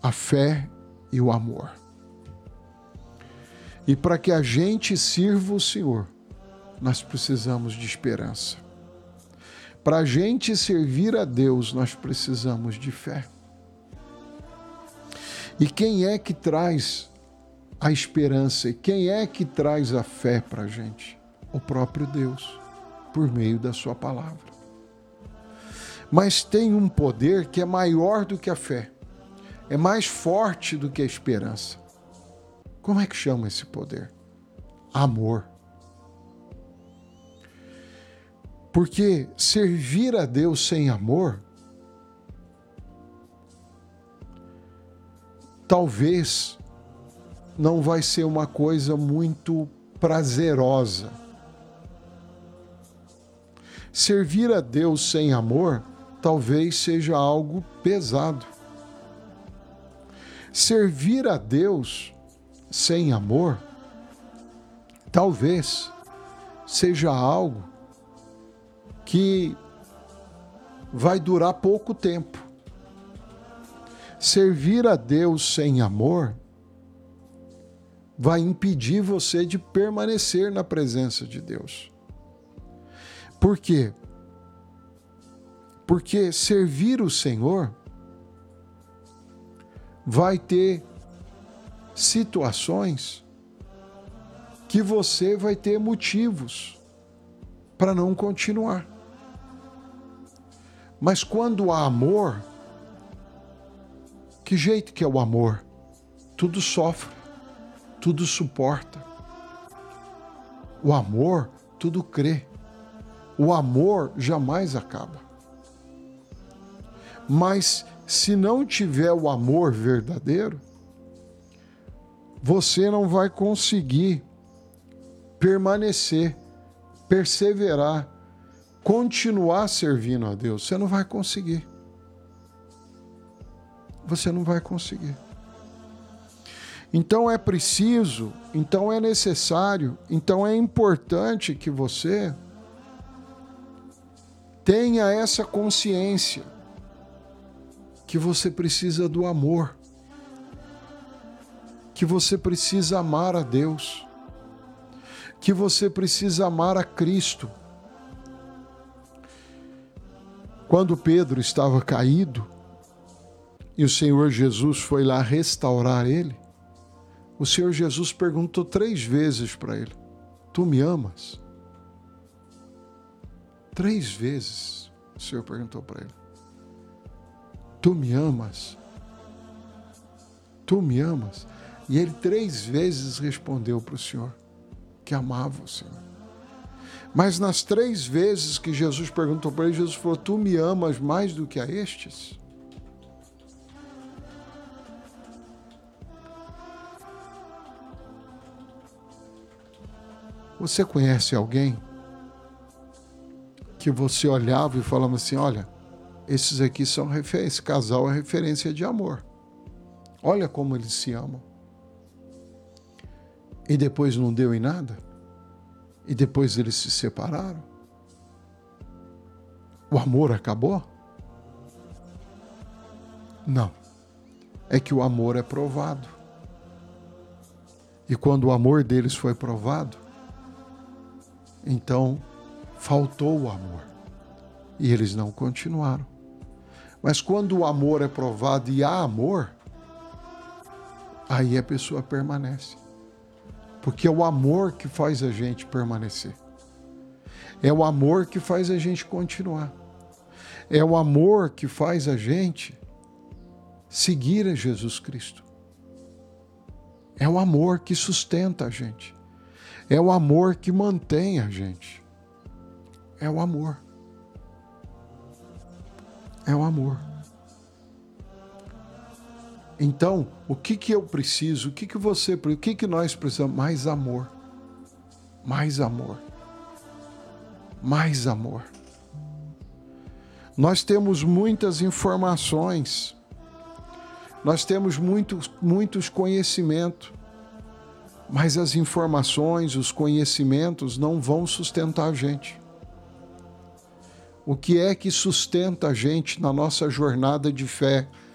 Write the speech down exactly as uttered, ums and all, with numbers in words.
a fé e o amor. E para que a gente sirva o Senhor, nós precisamos de esperança. Para a gente servir a Deus, nós precisamos de fé. E quem é que traz a esperança? E quem é que traz a fé para a gente? O próprio Deus, por meio da sua palavra. Mas tem um poder que é maior do que a fé. É mais forte do que a esperança. Como é que chama esse poder? Amor. Porque servir a Deus sem amor, talvez não vai ser uma coisa muito prazerosa. Servir a Deus sem amor, talvez seja algo pesado. Servir a Deus sem amor, talvez seja algo que vai durar pouco tempo. Servir a Deus sem amor vai impedir você de permanecer na presença de Deus. Por quê? Porque servir o Senhor vai ter situações que você vai ter motivos para não continuar. Mas quando há amor, que jeito que é o amor? Tudo sofre, tudo suporta. O amor, tudo crê. O amor jamais acaba. Mas se não tiver o amor verdadeiro, você não vai conseguir permanecer, perseverar, continuar servindo a Deus. Você não vai conseguir. Você não vai conseguir. Então é preciso, então é necessário, então é importante que você tenha essa consciência que você precisa do amor, que você precisa amar a Deus, que você precisa amar a Cristo. Quando Pedro estava caído e o Senhor Jesus foi lá restaurar ele, o Senhor Jesus perguntou três vezes para ele: tu me amas? Três vezes o Senhor perguntou para ele: tu me amas? Tu me amas? E ele três vezes respondeu para o Senhor que amava o Senhor. Mas nas três vezes que Jesus perguntou para ele, Jesus falou: tu me amas mais do que a estes? Você conhece alguém que você olhava e falava assim: olha, esses aqui são referência, esse casal é referência de amor. Olha como eles se amam. E depois não deu em nada? E depois eles se separaram? O amor acabou? Não. É que o amor é provado. E quando o amor deles foi provado, então faltou o amor. E eles não continuaram. Mas quando o amor é provado e há amor, aí a pessoa permanece. Porque é o amor que faz a gente permanecer. É o amor que faz a gente continuar. É o amor que faz a gente seguir a Jesus Cristo. É o amor que sustenta a gente. É o amor que mantém a gente. É o amor. É o amor. Então, o que que eu preciso? O que que você, o que que nós precisamos? Mais amor. Mais amor. Mais amor. Nós temos muitas informações. Nós temos muitos, muitos conhecimentos. Mas as informações, os conhecimentos não vão sustentar a gente. O que é que sustenta a gente na nossa jornada de fé,